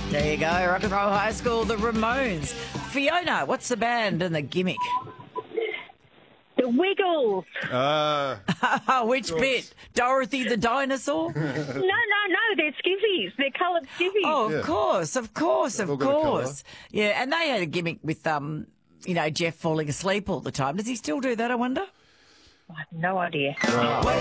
There you go, Rock and Roll High School, the Ramones. Fiona, what's the band and the gimmick? The Wiggles. Which bit? Dorothy the dinosaur? No, they're skivvies. They're coloured skivvies. Oh, of course. They've all got a colour. Yeah, and they had a gimmick with, Jeff falling asleep all the time. Does he still do that, I wonder? I have no idea.